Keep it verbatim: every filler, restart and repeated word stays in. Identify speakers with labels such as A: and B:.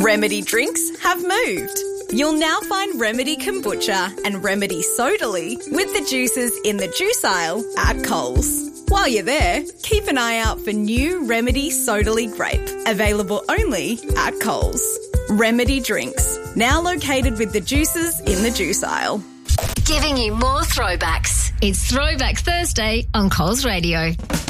A: Remedy drinks have moved. You'll now find Remedy Kombucha and Remedy Sodally with the juices in the juice aisle at Coles. While you're there, keep an eye out for new Remedy Sodally Grape, available only at Coles. Remedy drinks, now located with the juices in the juice aisle.
B: Giving you more throwbacks. It's Throwback Thursday on Coles Radio.